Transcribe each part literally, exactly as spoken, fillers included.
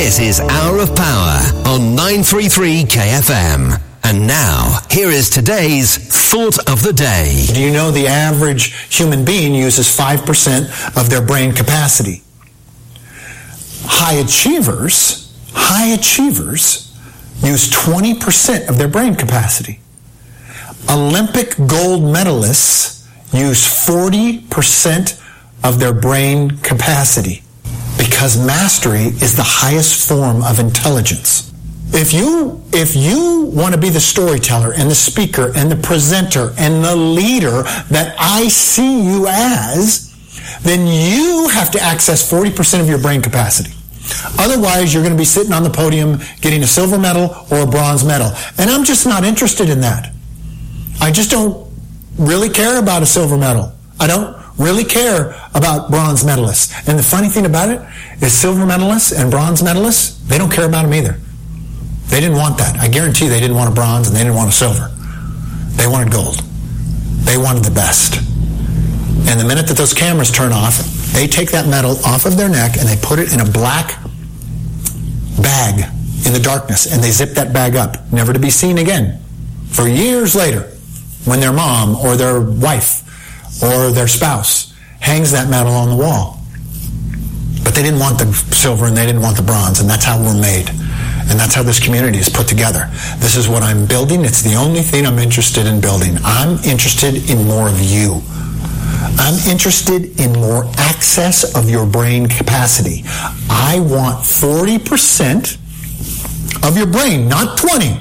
This is Hour of Power on nine thirty-three K F M. And now, here is today's Thought of the Day. Do you know the average human being uses five percent of their brain capacity? High achievers, high achievers use twenty percent of their brain capacity. Olympic gold medalists use forty percent of their brain capacity because mastery is the highest form of intelligence. If you, if you want to be the storyteller and the speaker and the presenter and the leader that I see you as, then you have to access forty percent of your brain capacity. Otherwise, you're going to be sitting on the podium getting a silver medal or a bronze medal. And I'm just not interested in that. I just don't really care about a silver medal. I don't really care about bronze medalists. And the funny thing about it is silver medalists and bronze medalists, they don't care about them either. They didn't want that. I guarantee they didn't want a bronze and they didn't want a silver. They wanted gold. They wanted the best. And the minute that those cameras turn off, they take that medal off of their neck and they put it in a black bag in the darkness and they zip that bag up, never to be seen again. For years later, when their mom or their wife or their spouse hangs that medal on the wall. But they didn't want the silver and they didn't want the bronze, and that's how we're made. And that's how this community is put together. This is what I'm building. It's the only thing I'm interested in building. I'm interested in more of you. I'm interested in more access of your brain capacity. I want forty percent of your brain, not twenty.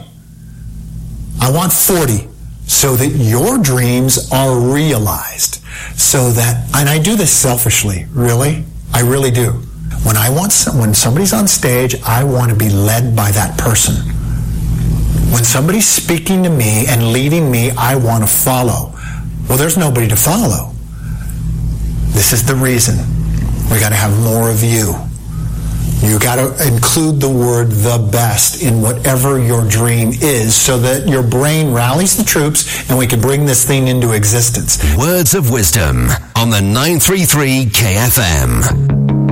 I want forty, so that your dreams are realized. So that, and I do this selfishly, really. I really do. When I want some, when somebody's on stage, I want to be led by that person. When somebody's speaking to me and leading me, I want to follow. Well, there's nobody to follow. This is the reason. We got to have more of you. You got to include the word "the best" in whatever your dream is, so that your brain rallies the troops and we can bring this thing into existence. Words of wisdom on the nine thirty-three K F M.